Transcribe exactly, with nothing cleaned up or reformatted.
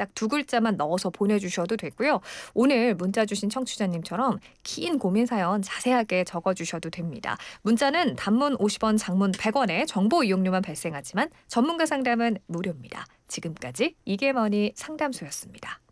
딱 두 글자만 넣어서 보내주셔도 되고요. 오늘 문자 주신 청취자님처럼 긴 고민 사연 자세하게 적어주셔도 됩니다. 문자는 단문 오십 원, 장문 백 원에 정보 이용료만 발생하지만 전문가 상담은 무료입니다. 지금까지 이게머니 상담소였습니다.